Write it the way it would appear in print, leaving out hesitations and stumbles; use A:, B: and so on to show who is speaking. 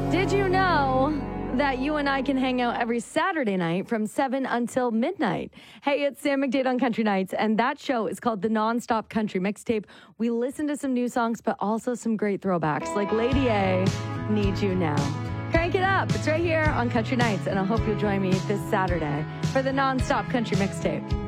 A: Did you know that you and I can hang out every Saturday night from 7 until midnight? Hey, it's Sam McDade on Country Nights, and that show is called the Nonstop Country Mixtape. We listen to some new songs, but also some great throwbacks, like Lady A, Need You Now. Crank it up. It's right here on Country Nights, and I hope you'll join me this Saturday for the Nonstop Country Mixtape.